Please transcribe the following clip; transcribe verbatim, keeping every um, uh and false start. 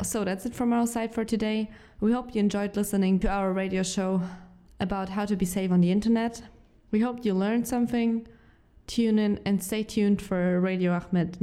so that's it from our side for today. We hope you enjoyed listening to our radio show about how to be safe on the internet. We hope you learned something. Tune in and stay tuned for Radio Ahmed